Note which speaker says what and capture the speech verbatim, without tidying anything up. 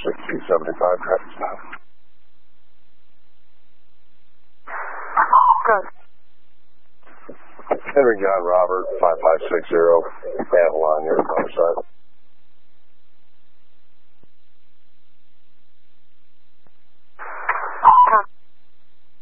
Speaker 1: sixty seventy-five, traffic stop.
Speaker 2: Good.
Speaker 1: Henry John Robert, five five six zero, Avalon, your other side.